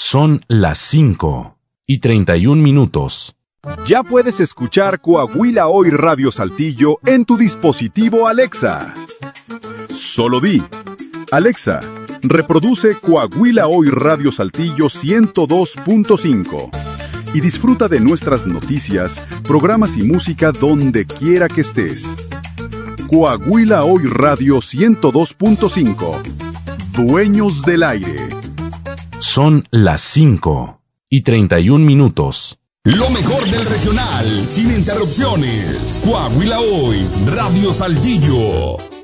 Son las 5:31. Ya puedes escuchar Coahuila Hoy Radio Saltillo en tu dispositivo Alexa. Solo di: Alexa, reproduce Coahuila Hoy Radio Saltillo 102.5 y disfruta de nuestras noticias, programas y música donde quiera que estés. Coahuila Hoy Radio 102.5. Dueños del aire. Son las 5:31. Lo mejor del regional, sin interrupciones. Coahuila Hoy, Radio Saltillo.